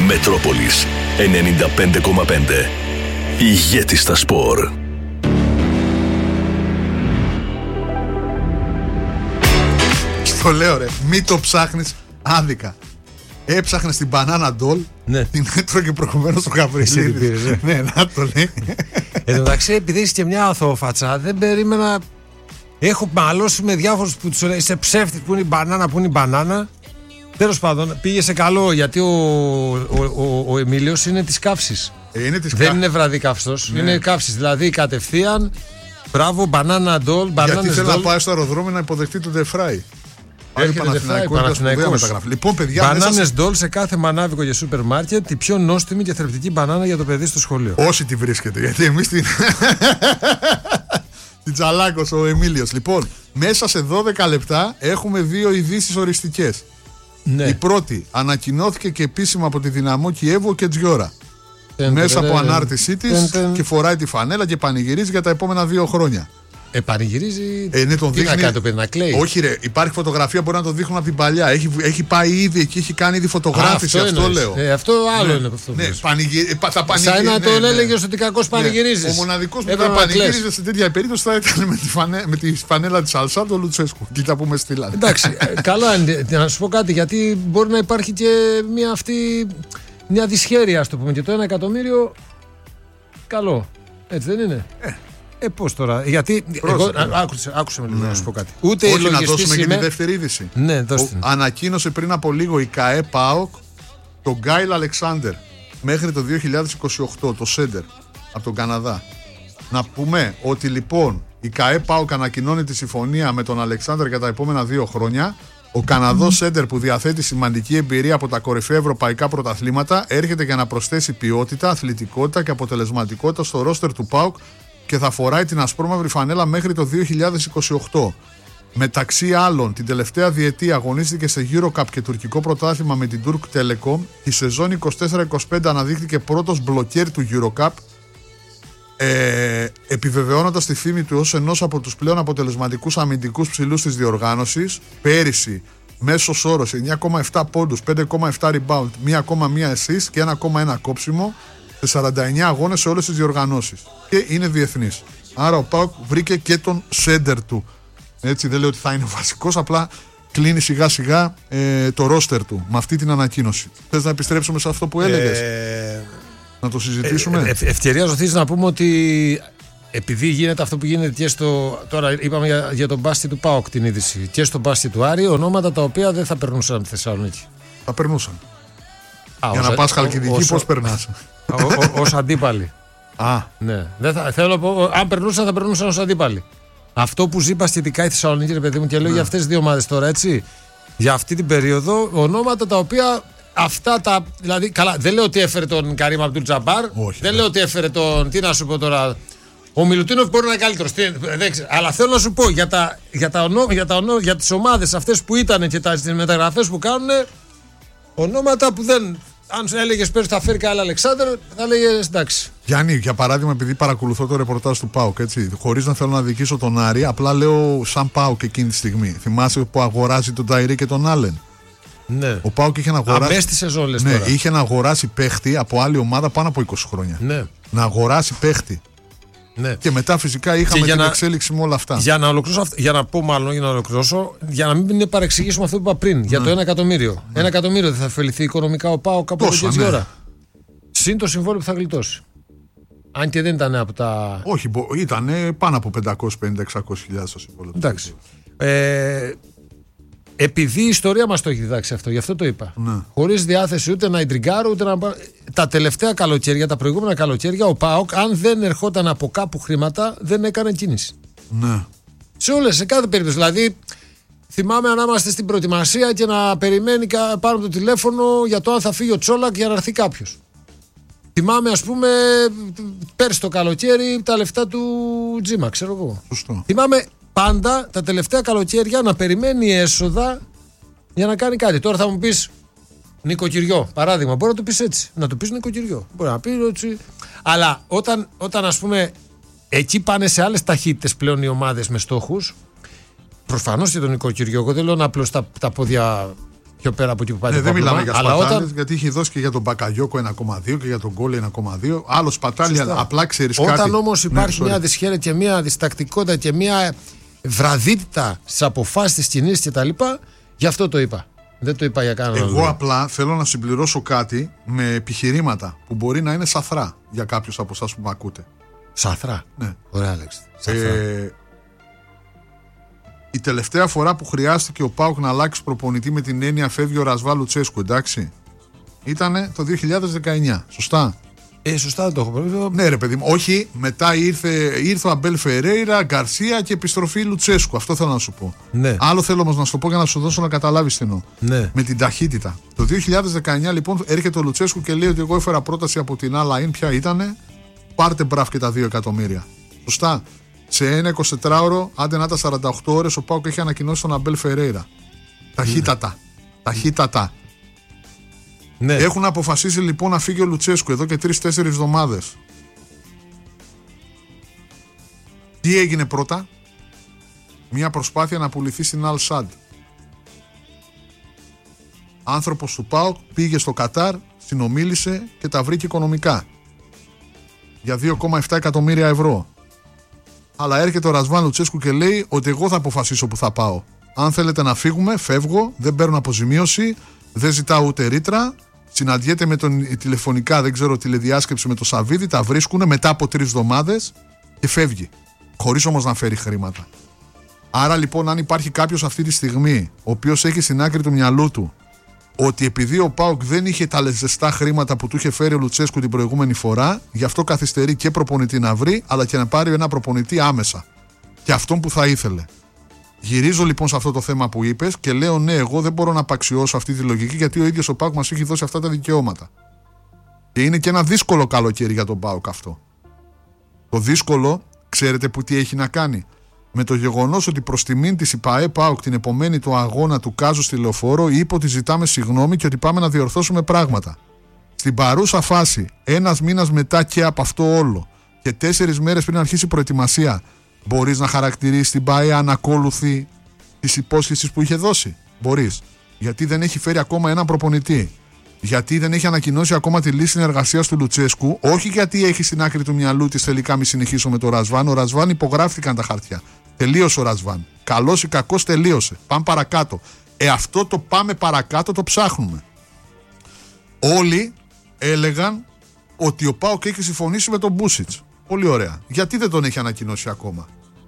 Μετρόπολης 95,5. Ηγέτης στα σπορ. Στο λέω ρε, μη το ψάχνεις άδικα. Έψαχνες την banana doll, ναι. Την έτρωγε προηγουμένως ο Γαβριλίδης. Ναι, να το λέει. Εν τω μεταξύ, επειδή είσαι και μια αθώοφατσα, δεν περίμενα. Έχω μαλώσει με διάφορους που τους λένε είσαι ψεύτης, που είναι η μπανάνα, που είναι η μπανάνα. Τέλος πάντων, πήγε σε καλό γιατί ο Εμίλιος είναι της καύσης. Δεν είναι βραδύ καύστος, είναι καύσης. Δηλαδή κατευθείαν, μπράβο, μπανάνα ντόλ, μπανάνες. Γιατί θέλει να πάει στο αεροδρόμιο να υποδεχτεί τον Ντεφράι. Λοιπόν, παιδιά, μπανάνες ντόλ σε κάθε μανάβικο για σούπερ μάρκετ, η πιο νόστιμη και θρεπτική μπανάνα για το παιδί στο σχολείο. Όσοι τη βρίσκεται, γιατί εμείς την. Την τσαλάκος ο Εμίλιος. Λοιπόν, μέσα σε 12 λεπτά έχουμε 2 ειδήσεις οριστικές. Ναι. Η πρώτη ανακοινώθηκε και επίσημα από τη Δυναμό Κιέβου και Τζιόρα. Μέσα από ανάρτησή της και φοράει τη φανέλα και πανηγυρίζει για τα επόμενα 2 χρόνια. Πανηγυρίζει. Ναι, τον τι δείχνει... να κάνει το παιδί, να κλαίει. Όχι, ρε, υπάρχει φωτογραφία, μπορεί να το δείχνουν από την παλιά. Έχει πάει ήδη εκεί, έχει κάνει ήδη φωτογράφηση. Αυτό λέω. Αυτό άλλο είναι αυτό. Ναι, θα πανηγυρίζει. Σαν να τον έλεγε ότι κακώς πανηγυρίζει. Ο μοναδικός που θα πανηγύριζε σε τέτοια περίπτωση θα ήταν με τη φανέλα τη Αλσάντο Λουτσέσκου. Κοίτα που με στείλανε. Εντάξει, καλά, να σου πω κάτι, γιατί μπορεί να υπάρχει και μια δυσχέρεια, α το πούμε. Και το 1 εκατομμύριο. Καλό. Έτσι δεν είναι. Πώς τώρα, γιατί. Άκουσε με λίγο να σου πω κάτι. Ούτε η λογιστή. Να δώσουμε και τη δεύτερη είδηση. Ναι, δώστε. Ανακοίνωσε πριν από λίγο η ΚΑΕ ΠΑΟΚ τον Γκάιλ Αλεξάνδερ μέχρι το 2028, το σέντερ από τον Καναδά. Να πούμε ότι λοιπόν η ΚΑΕ ΠΑΟΚ ανακοινώνει τη συμφωνία με τον Αλεξάνδερ για τα επόμενα 2 χρόνια. Ο Καναδός σέντερ που διαθέτει σημαντική εμπειρία από τα κορυφαία ευρωπαϊκά πρωταθλήματα έρχεται για να προσθέσει ποιότητα, αθλητικότητα και αποτελεσματικότητα στο ρόστερ του ΠΑΟΚ και θα φοράει την ασπρόμαυρη φανέλα μέχρι το 2028. Μεταξύ άλλων, την τελευταία διετία αγωνίστηκε σε EuroCup και τουρκικό πρωτάθλημα με την Turk Telecom. Η σεζόν 24-25 αναδείχθηκε πρώτος μπλοκέρ του EuroCup, επιβεβαιώνοντας τη φήμη του ως ενός από τους πλέον αποτελεσματικούς αμυντικούς ψηλούς της διοργάνωσης. Πέρυσι, μέσος όρος 9,7 πόντους, 5,7 rebound, 1,1 assist και 1,1 κόψιμο σε 49 αγώνες σε όλες τις διοργανώσεις. Και είναι διεθνής. Άρα ο ΠΑΟΚ βρήκε και τον σέντερ του. Έτσι, δεν λέω ότι θα είναι βασικός, απλά κλείνει σιγά σιγά το ρόστερ του με αυτή την ανακοίνωση. Θες να επιστρέψουμε σε αυτό που έλεγες? Να το συζητήσουμε. Ευκαιρία ζωθείς να πούμε ότι επειδή γίνεται αυτό που γίνεται και τώρα είπαμε για τον μπάστι του ΠΑΟΚ την είδηση και στον μπάστι του Άρη, ονόματα τα οποία δεν θα περνούσαν από τη Θεσσαλονίκη. Θα περνούσαν. Για να πας Χαλκιδική πώς περνάς? Ως αντίπαλοι. Ναι. Θέλω να πω, αν περνούσαν θα περνούσαν ως αντίπαλοι. Αυτό που ζει παστιτικά η Θεσσαλονίκη, ρε παιδί μου, και λέω για αυτές τις 2 ομάδες τώρα, έτσι. Για αυτή την περίοδο, ονόματα τα οποία αυτά τα. Δηλαδή, καλά, δεν λέω ότι έφερε τον Καρίμ Αμπτούλ Τζαμπάρ. Δεν λέω ότι έφερε τον. Τι να σου πω τώρα. Ο Μιλουτίνοφ μπορεί να είναι καλύτερος. Αλλά θέλω να σου πω για τις ομάδες αυτές που ήταν και τις μεταγραφές που κάνουν, ονόματα που δεν. Αν έλεγες πέρυσι θα φέρει κανένα Αλεξάνδρ, θα λέγες εντάξει. Γιάννη, για παράδειγμα, επειδή παρακολουθώ το ρεπορτάζ του ΠΑΟΚ, έτσι, χωρίς να θέλω να δικήσω τον Άρη, απλά λέω σαν ΠΑΟΚ εκείνη τη στιγμή. Θυμάσαι που αγοράζει τον Ταϊρή και τον Άλεν? Ναι. Ο ΠΑΟΚ είχε να αγοράσει. Αμέσως τη σεζόν, λες ναι, τώρα. είχε να αγοράσει παίχτη από άλλη ομάδα πάνω από 20 χρόνια. Ναι. Να αγοράσει παίχτη. Ναι. Και μετά φυσικά είχαμε την εξέλιξη με όλα αυτά. Για να ολοκληρώσω, για να μην παρεξηγήσουμε αυτό που είπα πριν, για το 1 εκατομμύριο. 1 εκατομμύριο δεν θα ωφεληθεί οικονομικά ο ΠΑΟΚ από εδώ και ώρα. Συν το συμβόλαιο που θα γλιτώσει. Αν και δεν ήταν από τα. Όχι, ήταν πάνω από 550-600 χιλιάδες το συμβόλαιο. Εντάξει. Επειδή η ιστορία μας το έχει διδάξει αυτό, γι' αυτό το είπα. Ναι. Χωρίς διάθεση ούτε να ιντριγκάρω, ούτε να. Τα τελευταία καλοκαίρια, τα προηγούμενα καλοκαίρια, ο ΠΑΟΚ, αν δεν ερχόταν από κάπου χρήματα, δεν έκανε κίνηση. Ναι. Σε κάθε περίπτωση. Δηλαδή, θυμάμαι να είμαστε στην προετοιμασία και να περιμένει πάνω από το τηλέφωνο για το αν θα φύγει ο Τσόλακ για να έρθει κάποιος. Θυμάμαι, ας πούμε, πέρσι το καλοκαίρι τα λεφτά του Τζίμα, ξέρω εγώ. Σωστό. Θυμάμαι πάντα τα τελευταία καλοκαίρια να περιμένει έσοδα για να κάνει κάτι. Τώρα θα μου πεις νοικοκυριό, παράδειγμα. Μπορεί να το πεις έτσι. Να το πεις νοικοκυριό. Μπορεί να πει έτσι. Αλλά όταν ας πούμε εκεί πάνε σε άλλες ταχύτητες πλέον οι ομάδες με στόχους, προφανώς και το νοικοκυριό. Εγώ δεν λέω να απλώς τα πόδια πιο πέρα από εκεί που πάει το δεν μιλάμε για αλλά σπατάλες, γιατί είχε δώσει και για τον Μπακαγιώκο 1,2 και για τον Γκόλι 1,2. Άλλο σπατάλη, απλά ξέρεις κάτι. Όταν όμως υπάρχει μια δυσχέρεια και μια διστακτικότητα και μια βραδύτητα στις αποφάσεις, τις κινήσεις κτλ., γι' αυτό το είπα. Δεν το είπα για κανέναν λόγο. Εγώ απλά θέλω να συμπληρώσω κάτι με επιχειρήματα που μπορεί να είναι σαθρά για κάποιους από εσάς που με ακούτε. Σαθρά. Ναι. Ωραία, Άλεξ. Η τελευταία φορά που χρειάστηκε ο ΠΑΟΚ να αλλάξει προπονητή με την έννοια φεύγει ο Ρασβάν Λουτσέσκου, εντάξει, ήτανε το 2019. Σωστά. Σωστά, δεν το έχω πει. Ναι, ρε παιδί μου. Όχι, μετά ήρθε ο Αμπέλ Φερέιρα, Γκαρσία και επιστροφή Λουτσέσκου. Αυτό θέλω να σου πω. Ναι. Άλλο θέλω όμως να σου το πω για να σου δώσω να καταλάβεις τι εννοώ. Ναι. Με την ταχύτητα. Το 2019 λοιπόν έρχεται ο Λουτσέσκου και λέει ότι εγώ έφερα πρόταση από την Άλαΐν. Ποια ήτανε? Πάρτε μπραφ και τα 2 εκατομμύρια. Σωστά. Σε ένα 24ωρο, άντε να τα 48 ώρες, ο ΠΑΟΚ έχει ανακοινώσει τον Αμπέλ Φερέιρα. Ταχύτατα. Ταχύτατα. Ναι. Έχουν αποφασίσει λοιπόν να φύγει ο Λουτσέσκου εδώ και 3-4 εβδομάδες. Τι έγινε πρώτα? Μια προσπάθεια να πουληθεί στην Al Sadd. Άνθρωπος του ΠΑΟΚ πήγε στο Κατάρ, συνομίλησε και τα βρήκε οικονομικά για 2,7 εκατομμύρια ευρώ. Αλλά έρχεται ο Ρασβάν Λουτσέσκου και λέει ότι εγώ θα αποφασίσω που θα πάω. Αν θέλετε να φύγουμε, φεύγω, δεν παίρνω αποζημίωση, δεν ζητάω ούτε ρήτρα. Συναντιέται με τον τηλεφωνικά, δεν ξέρω, τηλεδιάσκεψη με τον Σαββίδη, τα βρίσκουν μετά από 3 εβδομάδες και φεύγει. Χωρίς όμως να φέρει χρήματα. Άρα λοιπόν, αν υπάρχει κάποιος αυτή τη στιγμή, ο οποίος έχει στην άκρη του μυαλού του ότι επειδή ο ΠΑΟΚ δεν είχε τα ζεστά χρήματα που του είχε φέρει ο Λουτσέσκου την προηγούμενη φορά, γι' αυτό καθυστερεί και προπονητή να βρει, αλλά και να πάρει ένα προπονητή άμεσα. Και αυτόν που θα ήθελε. Γυρίζω λοιπόν σε αυτό το θέμα που είπες και λέω ναι, εγώ δεν μπορώ να απαξιώσω αυτή τη λογική, γιατί ο ίδιος ο ΠΑΟΚ μας έχει δώσει αυτά τα δικαιώματα. Και είναι και ένα δύσκολο καλοκαίρι για τον ΠΑΟΚ αυτό. Το δύσκολο, ξέρετε που τι έχει να κάνει? Με το γεγονός ότι προς τιμήν της ΠΑΕ ΠΑΟΚ την επομένη του αγώνα του Κάζου στη Λεωφόρο είπε ότι ζητάμε συγγνώμη και ότι πάμε να διορθώσουμε πράγματα. Στην παρούσα φάση, 1 μήνας μετά και από αυτό όλο και 4 μέρες πριν αρχίσει η προετοιμασία, μπορείς να χαρακτηρίσεις την ΠΑΕ ανακόλουθη της υπόσχεσης που είχε δώσει? Μπορείς. Γιατί δεν έχει φέρει ακόμα έναν προπονητή. Γιατί δεν έχει ανακοινώσει ακόμα τη λύση συνεργασίας του Λουτσέσκου. Όχι γιατί έχει στην άκρη του μυαλού της τελικά μη συνεχίσω με τον Ρασβάν. Ο Ρασβάν υπογράφτηκαν τα χαρτιά. Τελείωσε ο Ρασβάν. Καλός ή κακός τελείωσε. Πάμε παρακάτω. Αυτό το πάμε παρακάτω το ψάχνουμε. Όλοι έλεγαν ότι ο ΠΑΟΚ έχει συμφωνήσει με τον Μπούσιτς. Πολύ ωραία. Γιατί δεν τον έχει ανακοινώσει ακόμα?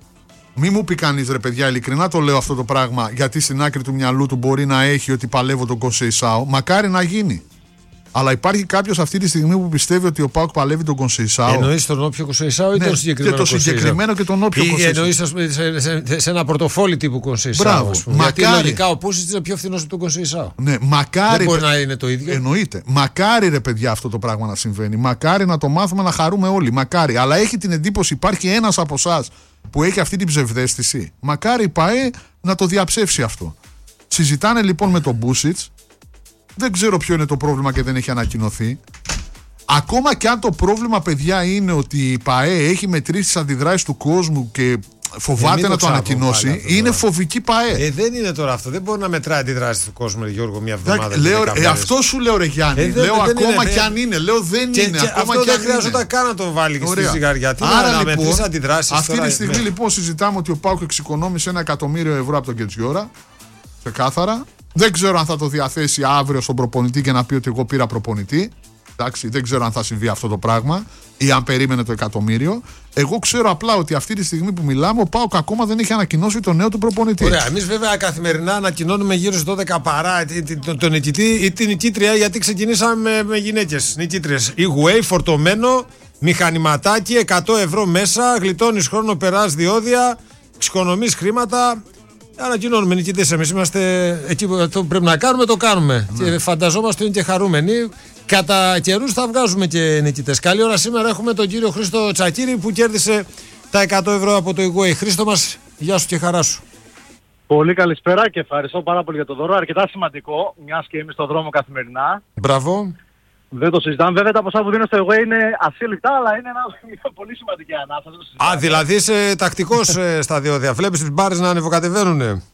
Μη μου πει κανείς, ρε παιδιά, ειλικρινά το λέω αυτό το πράγμα, γιατί στην άκρη του μυαλού του μπορεί να έχει ότι παλεύω τον Κονσεϊσάο. Μακάρι να γίνει. Αλλά υπάρχει κάποιος αυτή τη στιγμή που πιστεύει ότι ο ΠΑΟΚ παλεύει τον Κονσεϊσάο? Εννοείς τον όποιο Κονσεϊσάο ή τον συγκεκριμένο? Και το συγκεκριμένο και τον όποιο Κονσεϊσάο. Εννοείς σε ένα πορτοφόλι τύπου Κονσεϊσάο. Γιατί λογικά ο Πούσιτς είναι πιο φθηνός από τον Κονσεϊσάο. Ναι, μακάρι. Δεν μπορεί να είναι το ίδιο. Εννοείται. Μακάρι, ρε παιδιά, αυτό το πράγμα να συμβαίνει. Μακάρι να το μάθουμε, να χαρούμε όλοι. Μακάρι. Αλλά έχει την εντύπωση, υπάρχει ένας από εσάς που έχει αυτή την ψευδαίσθηση. Μακάρι η ΠΑΕ να το διαψεύσει αυτό. Συζητάνε λοιπόν με τον Μπούσιτς. Δεν ξέρω ποιο είναι το πρόβλημα και δεν έχει ανακοινωθεί. Ακόμα και αν το πρόβλημα, παιδιά, είναι ότι η ΠΑΕ έχει μετρήσει τις αντιδράσεις του κόσμου και φοβάται να το ανακοινώσει, είναι φοβική ΠΑΕ. Δεν είναι τώρα αυτό. Δεν μπορεί να μετράει αντιδράσεις του κόσμου, Γιώργο, μια εβδομάδα. Αυτό σου λέω, ρε Γιάννη. Λέω ακόμα κι αν είναι. Λέω δεν είναι. Αυτό δεν χρειάζεται καν να το βάλει στη ζυγαριά. Τι να μετρήσει αντιδράσεις. Αυτή τη στιγμή λοιπόν συζητάμε ότι ο ΠΑΟΚ εξοικονόμησε 1 εκατομμύριο ευρώ από τον Κετζιόρα. Ξεκάθαρα. Δεν ξέρω αν θα το διαθέσει αύριο στον προπονητή και να πει ότι εγώ πήρα προπονητή. Εντάξει, δεν ξέρω αν θα συμβεί αυτό το πράγμα ή αν περίμενε το εκατομμύριο. Εγώ ξέρω απλά ότι αυτή τη στιγμή που μιλάμε, ο ΠΑΟΚ ακόμα δεν έχει ανακοινώσει τον νέο του προπονητή. Ωραία. Εμείς βέβαια καθημερινά ανακοινώνουμε γύρω στις 12 παρά τον νικητή ή την νικήτρια, γιατί ξεκινήσαμε με γυναίκες νικήτριες. Η Way, φορτωμένο, μηχανηματάκι, 100 ευρώ μέσα, γλιτώνεις χρόνο, περάς διόδια, εξοικονομείς χρήματα. Ανακοινώνουμε νικητές. Εμείς είμαστε εκεί που το πρέπει να κάνουμε, το κάνουμε. Ναι. Και φανταζόμαστε είναι και χαρούμενοι. Κατά καιρούς θα βγάζουμε και νικητές. Καλή ώρα σήμερα έχουμε τον κύριο Χρήστο Τσακίρη που κέρδισε τα 100 ευρώ από το Ιγουέι. Χρήστο μας, γεια σου και χαρά σου. Πολύ καλησπέρα και ευχαριστώ πάρα πολύ για το δώρο. Αρκετά σημαντικό, μιας και είμαι στον δρόμο καθημερινά. Μπράβο. Δεν το συζητάμε. Βέβαια τα ποσά που δίνω στο εγώ είναι ασύλληπτα, αλλά είναι ένα πολύ σημαντική ανάσα. Δηλαδή είσαι τακτικός στα διόδια. Βλέπεις τις μπάρες να ανεβοκατεβαίνουνε.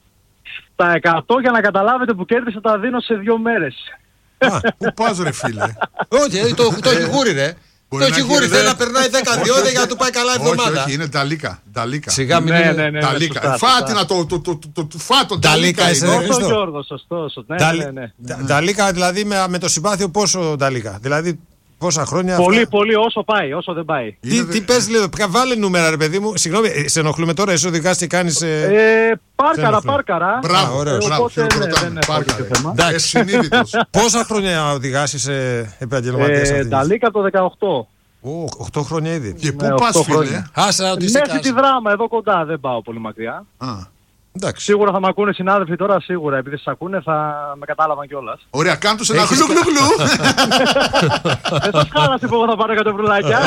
Τα 100 για να καταλάβετε που κέρδισα τα δίνω σε 2 μέρες. Πού πας ρε φίλε? Όχι, το έχει γούρι ρε. Το έχει γούρι, θέλει να περνάει 10 διόδια για να του πάει καλά εβδομάδα. Όχι, είναι Νταλίκα. Σιγά μην είναι Νταλίκα. Φάτη να το φάτο Νταλίκα. Σωστό Γιώργο, σωστό. Νταλίκα δηλαδή με το συμπάθειο πόσο Νταλίκα? Δηλαδή πόσα χρόνια? Πολύ, όσο πάει, όσο δεν πάει. Τι πες λίγο, βάλε νούμερα ρε παιδί μου. Συγγνώμη, σε ενοχλούμε τώρα, εσύ οδηγάς και κάνεις... Πάρκαρα. Μπράβο, χειροκροτάμε. Πάρκαρα. Συνείδητος. Πόσα χρόνια οδηγάς, είσαι επαγγελματίας αυτής? Νταλίκα το 18. 8 χρόνια ήδη. Και πού πας φίλε? Μέση τη Δράμα, εδώ κοντά, δεν πάω πολύ μακριά. Εντάξει. Σίγουρα θα με ακούνε συνάδελφοι τώρα, σίγουρα. Επειδή σας ακούνε θα με κατάλαβαν κιόλας. Ωραία, κάνε τους ένα γλου. Δεν σας χάλασε που εγώ θα πάρω 100 βρουλάκια.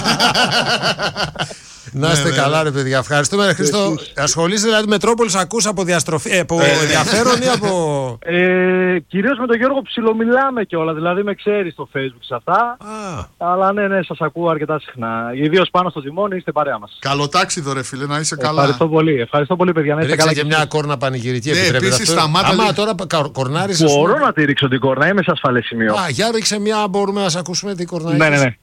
Να είστε καλά ρε παιδιά. Ευχαριστούμε ρε Χρήστο. Ασχολείσαι δηλαδή Μετρόπολης, ακούς από διαστροφή, από ενδιαφέρον ή από... Κυρίως με τον Γιώργο ψιλομιλάμε κιόλας, δηλαδή με ξέρει στο Facebook σε αυτά. Αλλά ναι, σας ακούω αρκετά συχνά. Ιδίως πάνω στο τιμόνι είστε παρέα μας. Καλοτάξιδο ρε φίλε, να είσαι καλά. Ευχαριστώ πολύ παιδιά, να είστε καλά. Και μια κόρνα πανηγυρική επιτρέπεται αυτό? Άμα τώρα κορνάρεις... Μπορώ να τη ρίξω την κόρνα, είμαι σε ασφαλές σημείο. Για ρίξε μια, μπορούμε να σε ακούσουμε την κόρνα. Ναι.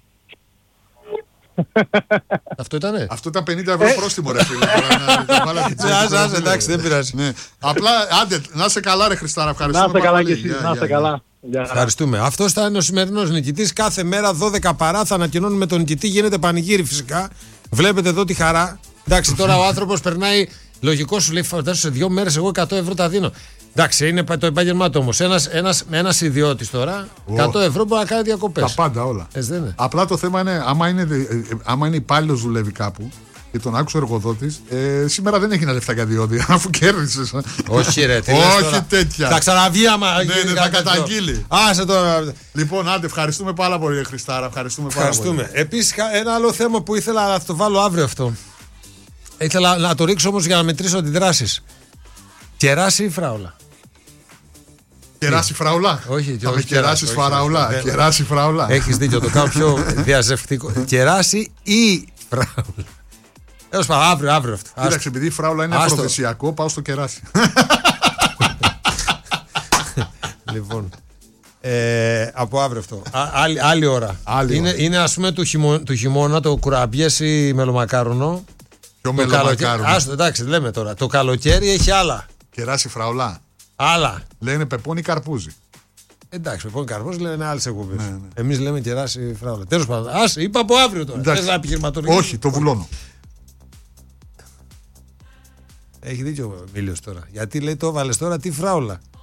Αυτό ήτανε? Αυτό ήταν 50 ευρώ πρόστιμο ρε φίλε. Εντάξει, δεν πειράζει. Απλά άντε, να είσαι καλά ρε Χριστάρα. Να είστε καλά και εσείς, να είστε καλά. Ευχαριστούμε. Αυτό ήταν ο σημερινός νικητής. Κάθε μέρα 12 παρά θα ανακοινώνουμε τον νικητή. Γίνεται πανηγύρι φυσικά. Βλέπετε εδώ τη χαρά. Εντάξει, τώρα ο άνθρωπος περνάει. Λογικό σου λέει, φαντάσου σε 2 μέρες εγώ 100 ευρώ τα δίνω. Εντάξει, είναι το επάγγελμά του όμως. Ένας ιδιώτης τώρα, 100 ευρώ μπορεί να κάνει διακοπές. Τα πάντα όλα. Δεν είναι. Απλά το θέμα είναι, άμα είναι υπάλληλος δουλεύει κάπου και τον άκουσε ο εργοδότης, σήμερα δεν έχει να λεφτά για διόδια, αφού κέρδισες. Όχι ρε, όχι τέτοια. Θα ξαναβγεί άμα. Ναι, θα καταγγείλει. Άσε τώρα. Λοιπόν, άντε, ευχαριστούμε πάρα πολύ, Χριστάρα. Ευχαριστούμε. Επίσης, ένα άλλο θέμα που ήθελα να το βάλω αύριο αυτό. Ήθελα να το ρίξω όμως για να μετρήσω αντιδράσεις. Κεράσι ή φράουλα? Κεράσι φράουλα? Όχι, θα με κεράσεις φαραουλά. Κεράσι φράουλα. Έχεις δίκιο, το κάνω πιο διαζευτικό. Κεράσι ή φράουλα? Έως πάμε, αύριο αυτό. Κοίταξε, επειδή η φράουλα είναι αφροδισιακό, πάω στο κεράσι. Λοιπόν, από αύριο αυτό. Άλλη ώρα. Είναι ας πούμε του χειμώνα το κουραμπιές μελομακάρονο. Πιο μελομακάρονο. Άστο, εντάξει, λέμε τώρα. Το καλοκαίρι έχει άλλα. Κεράσι φραουλά. Άλλα. Λένε πεπόνι καρπούζι. Εντάξει, πεπόνι καρπούζι λένε άλλες εκπομπές. Ναι. Εμείς λέμε κεράσι φράουλα. Τέλος πάντων. Είπα από αύριο τώρα. Θες να επιχειρηματολογήσεις? Όχι, το βουλώνω. Έχει δίκιο ο Μίλιος τώρα. Γιατί λέει το έβαλες τώρα, τι φράουλα?